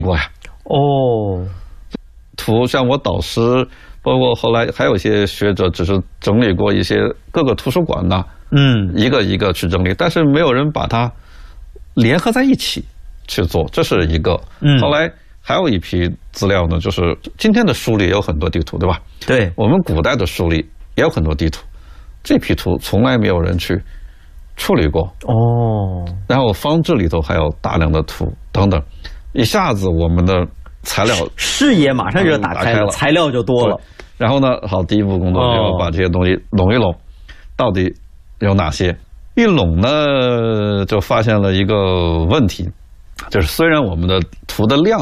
过呀。 哦， 图像我导师，包括后来还有一些学者，只是整理过一些各个图书馆呐，一个一个去整理，但是没有人把它联合在一起去做，这是一个。后来还有一批资料呢，就是今天的书里也有很多地图，对吧？ 对， 我们古代的书里也有很多地图，这批图从来没有人去处理过。 哦， 然后方志里头还有大量的图等等，一下子我们的材料视野马上就打开了，材料就多了。 然后呢，好，第一步工作就要把这些东西拢一拢，到底有哪些？一拢呢，就发现了一个问题，就是虽然我们的图的量